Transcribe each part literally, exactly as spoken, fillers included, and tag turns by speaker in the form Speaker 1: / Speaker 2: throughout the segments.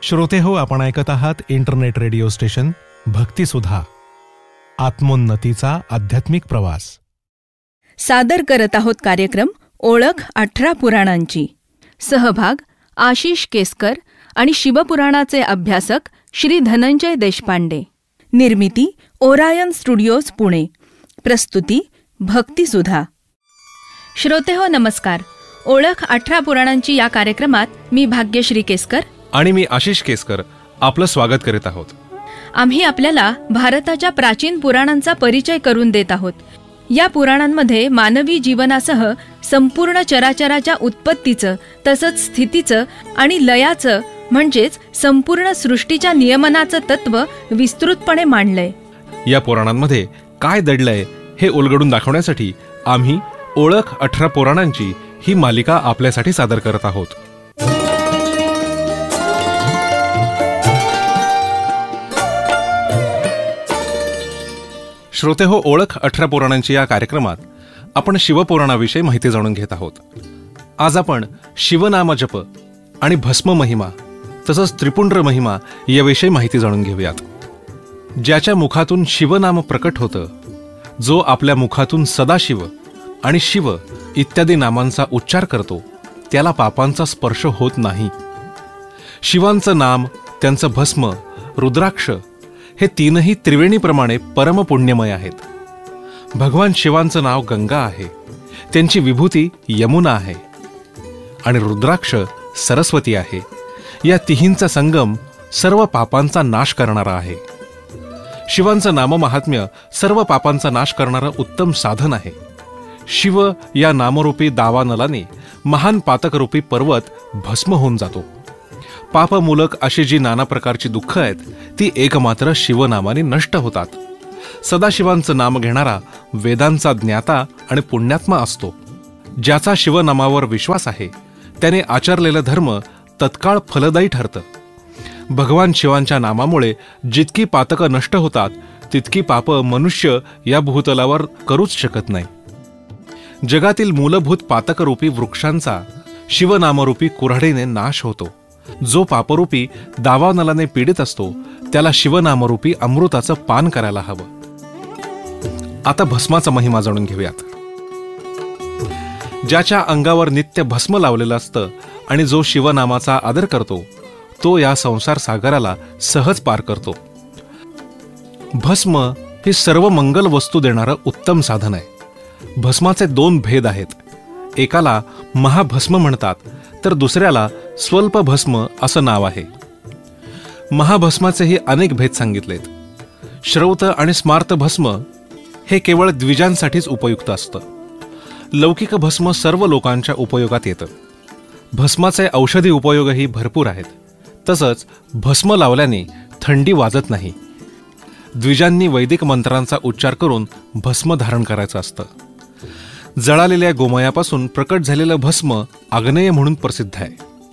Speaker 1: श्रोते हो, आपण ऐकत आहात इंटरनेट रेडिओ स्टेशन भक्तिसुधा, आत्मोन्नतीचा आध्यात्मिक प्रवास.
Speaker 2: सादर करत आहोत कार्यक्रम ओळख अठरा पुराणांची. सहभाग आशिष केसकर आणि शिवपुराणाचे अभ्यासक श्री धनंजय देशपांडे. निर्मिती ओरायन स्टुडिओज पुणे. प्रस्तुती भक्तिसुधा. श्रोते हो, नमस्कार. ओळख अठरा पुराणांची या कार्यक्रमात मी भाग्यश्री केसकर
Speaker 1: आणि मी आशिष केसकर आपलं स्वागत करीत आहोत.
Speaker 2: आम्ही आपल्याला भारताच्या प्राचीन पुराणांचा परिचय करून देत आहोत. या पुराणांमध्ये मानवी जीवनासह संपूर्ण चराचराच्या उत्पत्तीचं, तसंच स्थितीचं आणि लयाचं म्हणजेच संपूर्ण सृष्टीच्या नियमनाचं तत्व विस्तृतपणे मांडलंय.
Speaker 1: या पुराणांमध्ये काय दडलंय हे उलगडून दाखवण्यासाठी आम्ही ओळख अठरा पुराणांची ही मालिका आपल्यासाठी सादर करत आहोत. श्रोते हो, ओळख अठरा पुराणांची या कार्यक्रमात आपण शिवपुराणाविषयी माहिती जाणून घेत आहोत. आज आपण शिवनाम जप आणि भस्म महिमा तसंच त्रिपुंड्र महिमा याविषयी माहिती जाणून घेऊयात. ज्याच्या मुखातून शिवनाम प्रकट होतं, जो आपल्या मुखातून सदाशिव आणि शिव इत्यादी नामांचा उच्चार करतो, त्याला पापांचा स्पर्श होत नाही. शिवांचं नाम, त्यांचं भस्म, रुद्राक्ष हे तीनही त्रिवेणीप्रमाणे परमपुण्यमय आहेत. भगवान शिवांचं नाव गंगा आहे, त्यांची विभूती यमुना आहे आणि रुद्राक्ष सरस्वती आहे. या तिहींचा संगम सर्व पापांचा नाश करणारा आहे. शिवांचं नाममाहात्म्य सर्व पापांचा नाश करणारं उत्तम साधन आहे. शिव या नामरूपी दावानलाने महान पातकरूपी पर्वत भस्म होऊन जातो. पापमूलक अशी जी नाना प्रकारची दुःख आहेत ती एकमात्र शिवनामाने नष्ट होतात. सदाशिवांचं नाम घेणारा वेदांचा ज्ञाता आणि पुण्यात्मा असतो. ज्याचा शिवनामावर विश्वास आहे त्याने आचरलेलं धर्म तत्काळ फलदायी ठरतं. भगवान शिवांच्या नामामुळे जितकी पातकं नष्ट होतात तितकी पापं मनुष्य या भूतलावर करूच शकत नाही. जगातील मूलभूत पातकरूपी वृक्षांचा शिवनामरूपी कुऱ्हाडीने नाश होतो. जो पापरूपी दावानलाने पीडित असतो त्याला शिवनामरूपी अमृताचं पान करायला हवं. आता भस्माचा महिमा जाणून घेऊयात. ज्याच्या अंगावर नित्य भस्म लावलेलं असतं आणि जो शिवनामाचा आदर करतो तो या संसार सागराला सहज पार करतो. भस्म ही सर्व मंगल वस्तू देणारं उत्तम साधन आहे. भस्माचे दोन भेद आहेत. एकाला महाभस्म म्हणतात तर दुसऱ्याला स्वल्प भस्म असं नाव आहे. महाभस्माचेही अनेक भेद सांगितलेत. श्रौत आणि स्मार्त भस्म हे केवळ द्विजांसाठीच उपयुक्त असतं. लौकिक भस्म सर्व लोकांच्या उपयोगात येतं. भस्माचे औषधी उपयोगही भरपूर आहेत. तसंच भस्म लावल्याने थंडी वाजत नाही. द्विजांनी वैदिक मंत्रांचा उच्चार करून भस्म धारण करायचं असतं. जळालेल्या गोमयापासून प्रकट झालेलं भस्म आग्नेय म्हणून प्रसिद्ध आहे.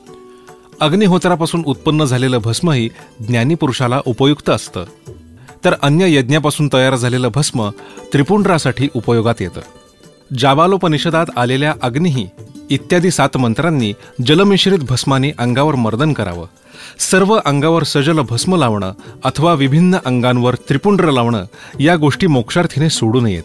Speaker 1: अग्निहोत्रापासून उत्पन्न झालेलं भस्मही ज्ञानीपुरुषाला उपयुक्त असतं. तर अन्य यज्ञापासून तयार झालेलं भस्म त्रिपुंड्रासाठी उपयोगात येतं. जाबालोपनिषदात आलेल्या अग्निही इत्यादी सात मंत्रांनी जलमिश्रित भस्माने अंगावर मर्दन करावं. सर्व अंगावर सजल भस्म लावणं अथवा विभिन्न अंगांवर त्रिपुंड्र लावणं या गोष्टी मोक्षार्थीने सोडू नयेत.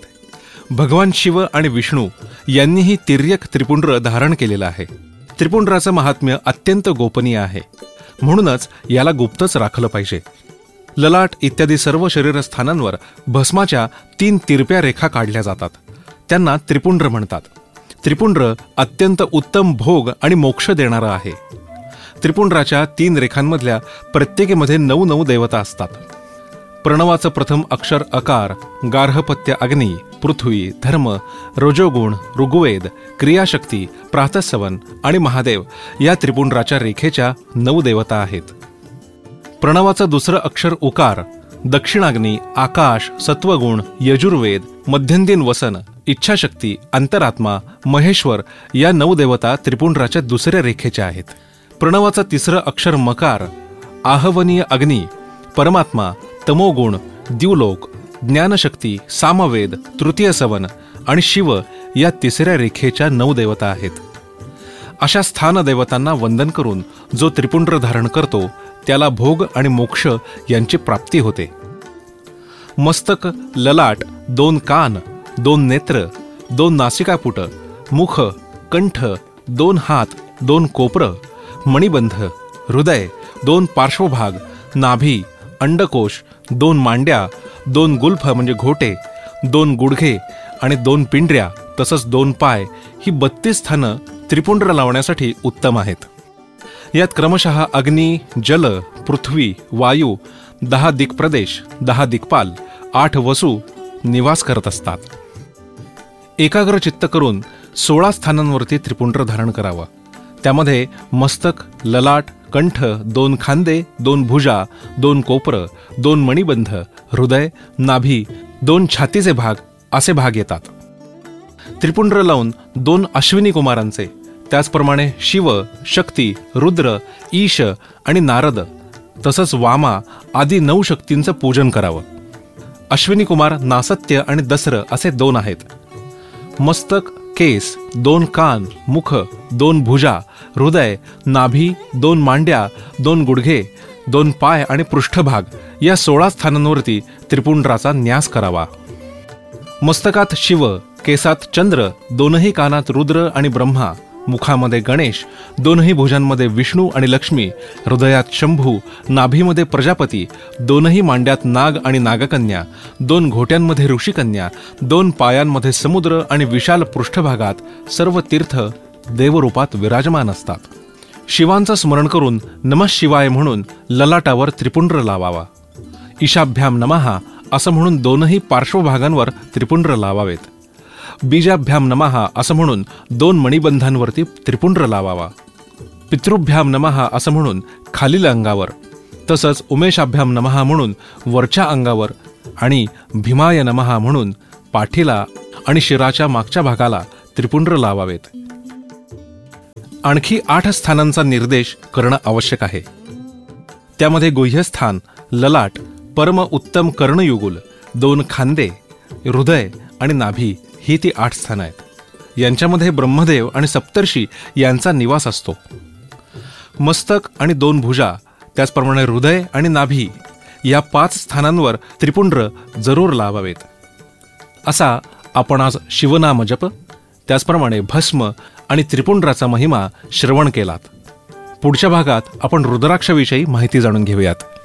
Speaker 1: भगवान शिव आणि विष्णू यांनीही तिर्यक त्रिपुंड्र धारण केलेलं आहे. त्रिपुंड्राचं महात्म्य अत्यंत गोपनीय आहे, म्हणूनच याला गुप्तच राखलं पाहिजे. ललाट इत्यादी सर्व शरीरस्थानांवर भस्माच्या तीन तिरप्या रेखा काढल्या जातात. त्यांना त्रिपुंड्र म्हणतात. त्रिपुंड्र अत्यंत उत्तम भोग आणि मोक्ष देणारं आहे. त्रिपुंड्राच्या तीन रेखांमधल्या प्रत्येकीमध्ये नऊ नऊ देवता असतात. प्रणवाचं प्रथम अक्षर अकार, गार्हपत्य अग्नी, पृथ्वी, धर्म, रजोगुण, ऋग्वेद, क्रियाशक्ती, प्रातःसवन आणि महादेव या त्रिपुंड्राच्या रेखेच्या नऊ देवता आहेत. प्रणवाचं दुसरं अक्षर उकार, दक्षिणाग्नी, आकाश, सत्वगुण, यजुर्वेद, मध्यंदिन वसन, इच्छाशक्ती, अंतरात्मा, महेश्वर या नऊ देवता त्रिपुंड्राच्या दुसऱ्या रेखेच्या आहेत. प्रणवाचं तिसरं अक्षर मकार, आहवनीय अग्नी, परमात्मा, तमोगुण, द्युलोक, ज्ञानशक्ती, सामवेद, तृतीय सवन आणि शिव या तिसऱ्या रेखेच्या नऊ देवता आहेत. अशा स्थान देवतांना वंदन करून जो त्रिपुंड्र धारण करतो त्याला भोग आणि मोक्ष यांची प्राप्ती होते. मस्तक, ललाट, दोन कान, दोन नेत्र, दोन नासिकापुट, मुख, कंठ, दोन हात, दोन कोपरं, मणिबंध, हृदय, दोन पार्श्वभाग, नाभी, अंडकोश, दोन मांड्या, दोन गुल्फ म्हणजे घोटे, दोन गुडघे आणि दोन पिंढऱ्या तसंच दोन पाय ही बत्तीस स्थानं त्रिपुंड्र लावण्यासाठी उत्तम आहेत. यात क्रमशः अग्नी, जल, पृथ्वी, वायू, दहा दिक्प्रदेश, दहा दिक्पाल, आठ वसू निवास करत असतात. एकाग्र चित्त करून सोळा स्थानांवरती त्रिपुंड्र धारण करावं. त्यामध्ये मस्तक, ललाट, कंठ, दोन खांदे, दोन भुजा, दोन कोपरं, दोन मणिबंध, हृदय, नाभी, दोन छातीचे भाग असे भाग येतात. त्रिपुंड्र लावून दोन अश्विनी कुमारांचे, त्याचप्रमाणे शिव, शक्ती, रुद्र, ईश आणि नारद तसंच वामा आदी नऊ शक्तींचं पूजन करावं. अश्विनी कुमार नासत्य आणि दस्र असे दोन आहेत. मस्तक, केस, दोन कान, मुख, दोन भुजा, हृदय, नाभी, दोन मांड्या, दोन गुडघे, दोन पाय आणि पृष्ठभाग या सोळा स्थानांवरती त्रिपुंड्राचा न्यास करावा. मस्तकात शिव, केसात चंद्र, दोनही कानात रुद्र आणि ब्रह्मा, मुखामध्ये गणेश, दोनही भुजांमध्ये विष्णू आणि लक्ष्मी, हृदयात शंभू, नाभीमध्ये प्रजापती, दोनही मांड्यात नाग आणि नागकन्या, दोन घोट्यांमध्ये ऋषिकन्या, दोन पायांमध्ये समुद्र आणि विशाल पृष्ठभागात सर्व तीर्थ देवरूपात विराजमान असतात. शिवांचं स्मरण करून नमः शिवाय म्हणून ललाटावर त्रिपुंड्र लावावा. ईशाभ्याम नमः असं म्हणून दोनही पार्श्वभागांवर त्रिपुंड्र लावावेत. बीजाभ्याम नमः असं म्हणून दोन मणिबंधांवरती त्रिपुंड्र लावावा. पितृभ्याम नमः असं म्हणून खालील अंगावर, तसंच उमेशाभ्याम नमः म्हणून वरच्या अंगावर आणि भीमाय नमः म्हणून पाठीला आणि शिराच्या मागच्या भागाला त्रिपुंड्र लावावेत. आणखी आठ स्थानांचा निर्देश करणं आवश्यक आहे. त्यामध्ये गुह्यस्थान, ललाट, परम उत्तम कर्णयुगुल, दोन खांदे, हृदय आणि नाभी ही ती आठ स्थानं आहेत. यांच्यामध्ये ब्रह्मदेव आणि सप्तर्षी यांचा निवास असतो. मस्तक आणि दोन भुजा, त्याचप्रमाणे हृदय आणि नाभी या पाच स्थानांवर त्रिपुंड्र जरूर लावावेत. असा आपण आज शिवनाम जप, त्याचप्रमाणे भस्म आणि त्रिपुंड्राचा महिमा श्रवण केलात. पुढच्या भागात आपण रुद्राक्षाविषयी माहिती जाणून घेऊयात.